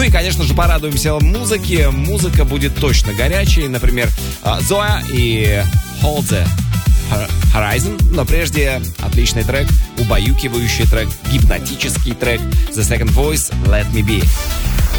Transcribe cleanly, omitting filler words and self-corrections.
Ну и, конечно же, порадуемся музыке. Музыка будет точно горячей. Например, Zoya и Hold the Horizon. Но прежде отличный трек, убаюкивающий трек, гипнотический трек The Second Voice, Let Me Be.